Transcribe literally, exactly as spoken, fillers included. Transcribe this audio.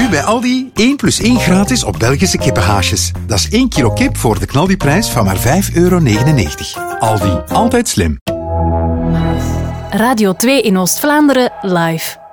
Nu bij Aldi één plus één gratis op Belgische kippenhaasjes. Dat is één kilo kip voor de knaldiprijs van maar vijf euro negenennegentig. Aldi, altijd slim. Radio twee in Oost-Vlaanderen live.